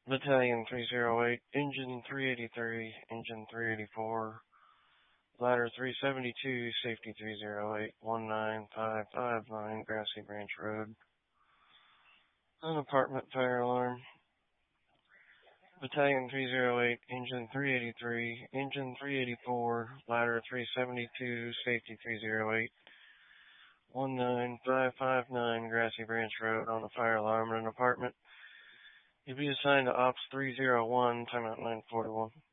Battalion 308, Engine 383, Engine 384, Ladder 372, Safety 308, 19559 Grassy Branch Road. An apartment fire alarm. Battalion 308, Engine 383, Engine 384, Ladder 372, Safety 308, 19559 Grassy Branch Road on a fire alarm in an apartment. You'll be assigned to Ops 301, timeout 941.